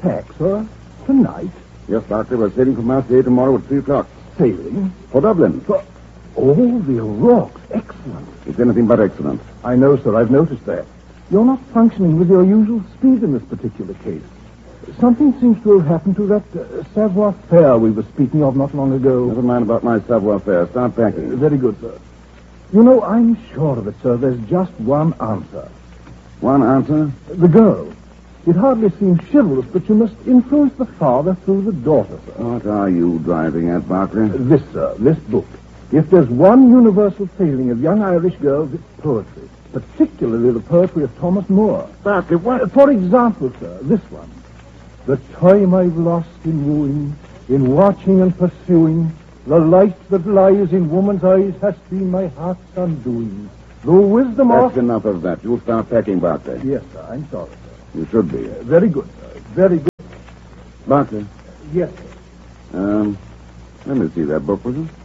pack, sir? Tonight? Yes, Doctor. We're sailing from Marseille tomorrow at 3 o'clock. Sailing? For Dublin. Oh, the rocks. Excellent. It's anything but excellent. I know, sir. I've noticed that. You're not functioning with your usual speed in this particular case. Something seems to have happened to that savoir-faire we were speaking of not long ago. Never mind about my savoir-faire. Start packing. Very good, sir. You know, I'm sure of it, sir. There's just one answer. One answer? The girl. It hardly seems chivalrous, but you must influence the father through the daughter, sir. What are you driving at, Barker? This, sir, this book. If there's one universal failing of young Irish girls, it's poetry. Particularly the poetry of Thomas Moore. Barker, what? For example, sir, this one. The time I've lost in wooing, in watching and pursuing, the light that lies in woman's eyes has been my heart's undoing. The wisdom of... That's enough of that. You'll start packing, Barker. Yes, sir, I'm sorry, sir. You should be. Very good, sir. Very good. Barker. Yes, sir. Let me see that book, will you?